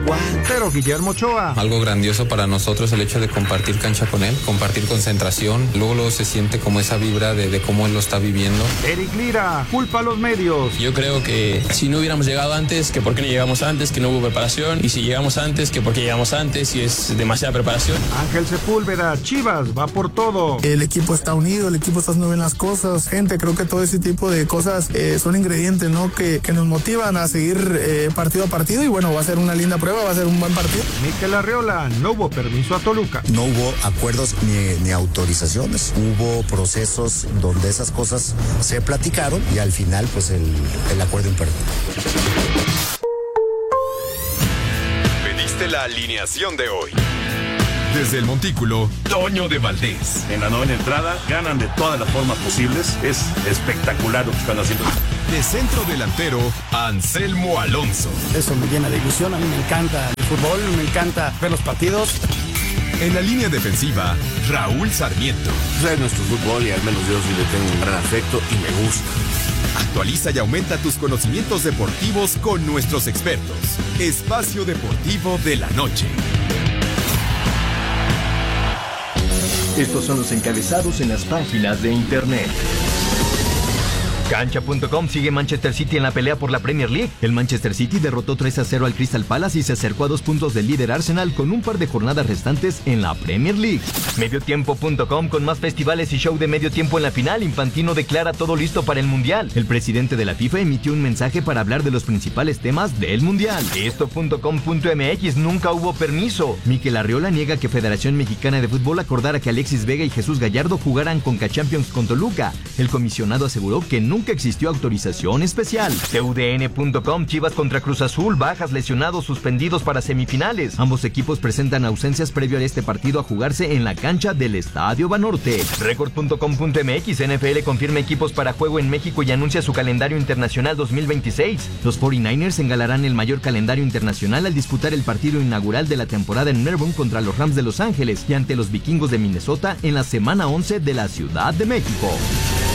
Pero Guillermo Ochoa. Algo grandioso para nosotros el hecho de compartir cancha con él, compartir concentración. Luego se siente como esa vibra de cómo él lo está viviendo. Eric Lira, culpa a los medios. Yo creo que si no hubiéramos llegado antes, que por qué no llegamos antes, que no hubo preparación. Y si llegamos antes, que por qué llegamos antes, y es demasiada preparación. Ángel Sepúlveda, Chivas, va por todo. El equipo está unido, el equipo está haciendo bien las cosas. Gente, creo que todo ese tipo de cosas son ingredientes, ¿no? Que nos motivan a seguir partido a partido. Y bueno, va a ser una linda prueba, va a ser un buen partido. Mikel Arriola, no hubo permiso a Toluca. No hubo acuerdos ni autorizaciones. Hubo procesos donde esas cosas se platicaron y al final pues el acuerdo imperó. Pediste la alineación de hoy. Desde el Montículo, Toño de Valdés. En la novena entrada, ganan de todas las formas posibles. Es espectacular lo que están haciendo. De centro delantero, Anselmo Alonso. Eso me llena de ilusión, a mí me encanta el fútbol, me encanta ver los partidos. En la línea defensiva, Raúl Sarmiento. Es nuestro fútbol y al menos yo sí le tengo un gran afecto y me gusta. Actualiza y aumenta tus conocimientos deportivos con nuestros expertos. Espacio Deportivo de la Noche. Estos son los encabezados en las páginas de internet. Cancha.com sigue Manchester City en la pelea por la Premier League. El Manchester City derrotó 3-0 al Crystal Palace y se acercó a 2 puntos del líder Arsenal con un par de jornadas restantes en la Premier League. Mediotiempo.com con más festivales y show de medio tiempo en la final. Infantino declara todo listo para el Mundial. El presidente de la FIFA emitió un mensaje para hablar de los principales temas del Mundial. Esto.com.mx nunca hubo permiso. Mikel Arriola niega que Federación Mexicana de Fútbol acordara que Alexis Vega y Jesús Gallardo jugaran Conca Champions con Toluca. El comisionado aseguró que nunca existió autorización especial. CUDN.com, Chivas contra Cruz Azul, bajas, lesionados, suspendidos para semifinales. Ambos equipos presentan ausencias previo a este partido a jugarse en la cancha del Estadio Banorte. Record.com.mx, NFL confirma equipos para juego en México y anuncia su calendario internacional 2026. Los 49ers engalarán el mayor calendario internacional al disputar el partido inaugural de la temporada en Melbourne contra los Rams de Los Ángeles y ante los Vikingos de Minnesota en la semana 11 de la Ciudad de México.